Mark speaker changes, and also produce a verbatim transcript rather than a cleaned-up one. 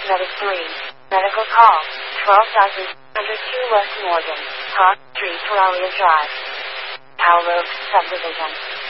Speaker 1: Medic three. Medical call. twelve thousand one hundred two West Morgan. Park Street, Paralia Drive. Powell Road, Subdivision.